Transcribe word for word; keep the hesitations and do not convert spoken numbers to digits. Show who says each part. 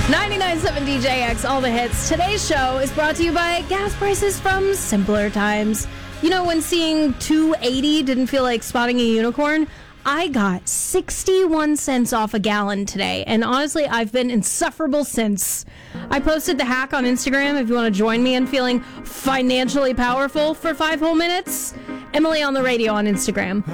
Speaker 1: ninety-nine point seven D J X, all the hits. Today's show is brought to you by gas prices from simpler times. You know, when seeing two eighty didn't feel like spotting a unicorn? I got sixty-one cents off a gallon today, and honestly, I've been insufferable since. I posted the hack on Instagram if you want to join me in feeling financially powerful for five whole minutes. Emily on the radio on Instagram.